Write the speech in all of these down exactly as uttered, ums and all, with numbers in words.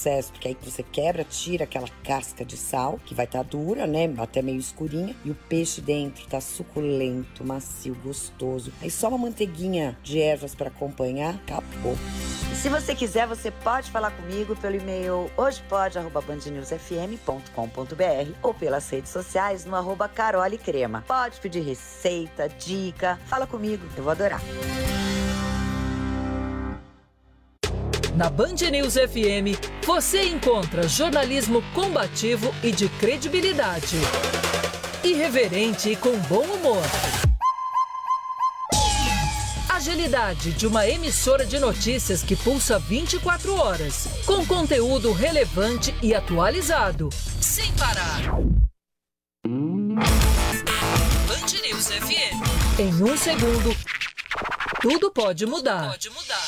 sucesso, porque aí você quebra, tira aquela casca de sal, que vai estar dura, né, até meio escurinha, e o peixe dentro tá suculento, macio, gostoso. Aí só uma manteiguinha de ervas para acompanhar, acabou. E se você quiser, você pode falar comigo pelo e-mail hojepod arroba band news f m ponto com ponto b r ou pelas redes sociais no arroba Carole Crema. Pode pedir receita, dica, fala comigo, eu vou adorar. Na Band News F M, você encontra jornalismo combativo e de credibilidade. Irreverente e com bom humor. Agilidade de uma emissora de notícias que pulsa vinte e quatro horas, com conteúdo relevante e atualizado, sem parar. Band News F M. Em um segundo, tudo pode mudar. Pode mudar.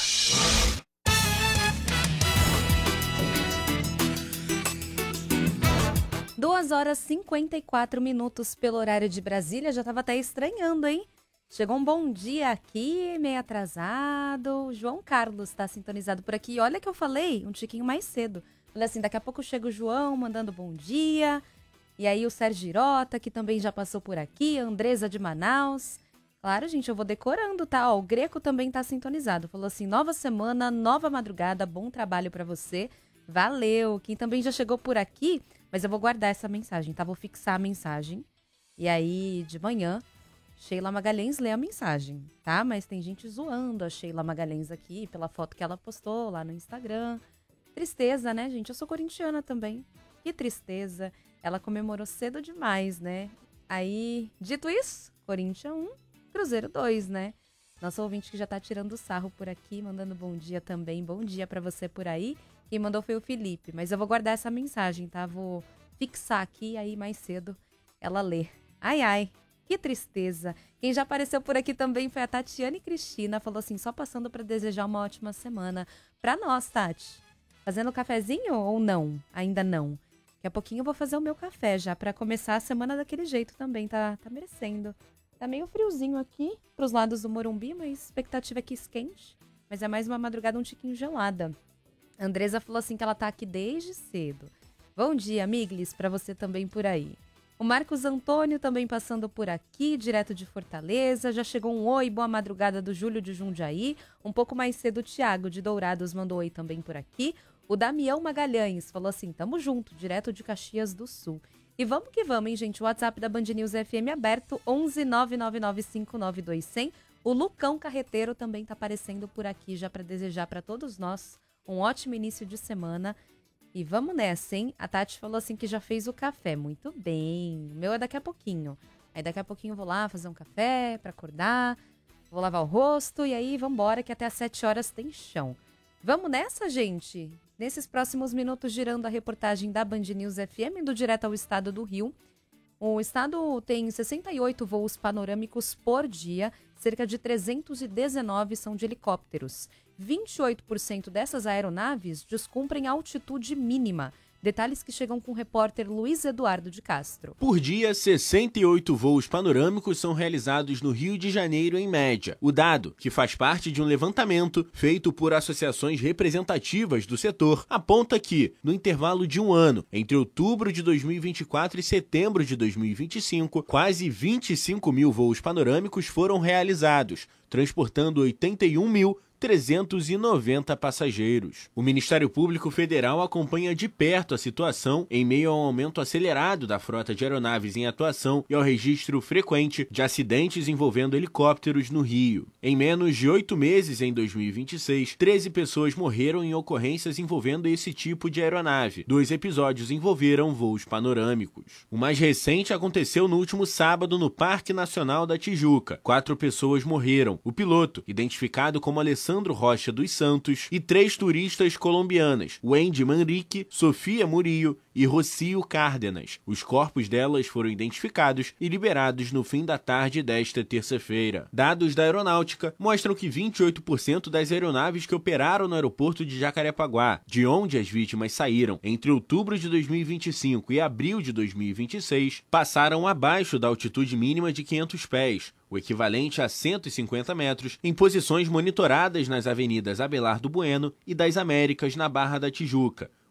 duas horas e cinquenta e quatro minutos pelo horário de Brasília. Já estava até estranhando, hein? Chegou um bom dia aqui, meio atrasado. O João Carlos está sintonizado por aqui. Olha que eu falei um tiquinho mais cedo. Falei assim, daqui a pouco chega o João mandando bom dia. E aí o Sérgio Girota, que também já passou por aqui. A Andresa de Manaus. Claro, gente, eu vou decorando, tá? Ó, o Greco também tá sintonizado. Falou assim, nova semana, nova madrugada, bom trabalho para você. Valeu. Quem também já chegou por aqui, mas eu vou guardar essa mensagem, tá? Vou fixar a mensagem. E aí, de manhã, Sheila Magalhães lê a mensagem, tá? Mas tem gente zoando a Sheila Magalhães aqui pela foto que ela postou lá no Instagram. Tristeza, né, gente? Eu sou corintiana também. Que tristeza. Ela comemorou cedo demais, né? Aí, dito isso, Corinthians um, Cruzeiro dois, né? Nosso ouvinte que já tá tirando sarro por aqui, mandando bom dia também. Bom dia pra você por aí. Quem mandou foi o Felipe, mas eu vou guardar essa mensagem, tá? Vou fixar aqui, aí mais cedo ela lê. Ai, ai, que tristeza. Quem já apareceu por aqui também foi a Tatiane Cristina, falou assim, só passando para desejar uma ótima semana pra nós, Tati. Fazendo cafezinho ou não? Ainda não. Daqui a pouquinho eu vou fazer o meu café já, pra começar a semana daquele jeito também, tá, tá merecendo. Tá meio friozinho aqui, pros lados do Morumbi, mas expectativa é que esquente. Mas é mais uma madrugada um tiquinho gelada. A Andresa falou assim que ela tá aqui desde cedo. Bom dia, amigos, pra você também por aí. O Marcos Antônio também passando por aqui, direto de Fortaleza. Já chegou um oi, boa madrugada do Júlio de Jundiaí. Um pouco mais cedo o Thiago de Dourados mandou oi também por aqui. O Damião Magalhães falou assim, tamo junto, direto de Caxias do Sul. E vamos que vamos, hein, gente? O WhatsApp da Band News F M aberto, onze nove nove nove cinco nove dois zero zero. O Lucão Carreteiro também tá aparecendo por aqui já para desejar para todos nós um ótimo início de semana. E vamos nessa, hein? A Tati falou assim que já fez o café. Muito bem. O meu é daqui a pouquinho. Aí daqui a pouquinho eu vou lá fazer um café para acordar. Vou lavar o rosto e aí vambora que até às sete horas tem chão. Vamos nessa, gente? Nesses próximos minutos, girando a reportagem da Band News F M, do Direto ao Estado do Rio. O estado tem sessenta e oito voos panorâmicos por dia, cerca de trezentos e dezenove são de helicópteros. vinte e oito por cento dessas aeronaves descumprem altitude mínima. Detalhes que chegam com o repórter Luiz Eduardo de Castro. Por dia, sessenta e oito voos panorâmicos são realizados no Rio de Janeiro em média. O dado, que faz parte de um levantamento feito por associações representativas do setor, aponta que, no intervalo de um ano, entre outubro de dois mil e vinte e quatro e setembro de dois mil e vinte e cinco, quase vinte e cinco mil voos panorâmicos foram realizados, transportando oitenta e um mil trezentos e noventa passageiros. O Ministério Público Federal acompanha de perto a situação em meio ao aumento acelerado da frota de aeronaves em atuação e ao registro frequente de acidentes envolvendo helicópteros no Rio. Em menos de oito meses, em dois mil e vinte e seis, treze pessoas morreram em ocorrências envolvendo esse tipo de aeronave. Dois episódios envolveram voos panorâmicos. O mais recente aconteceu no último sábado no Parque Nacional da Tijuca. Quatro pessoas morreram. O piloto, identificado como Alessandro Rocha dos Santos, e três turistas colombianas, Wendy Manrique, Sofia Murillo e Rocio Cárdenas. Os corpos delas foram identificados e liberados no fim da tarde desta terça-feira. Dados da aeronáutica mostram que vinte e oito por cento das aeronaves que operaram no aeroporto de Jacarepaguá, de onde as vítimas saíram entre outubro de dois mil e vinte e cinco e abril de dois mil e vinte e seis, passaram abaixo da altitude mínima de quinhentos pés, o equivalente a cento e cinquenta metros, em posições monitoradas nas avenidas Abelardo Bueno e das Américas, na Barra da Tijuca.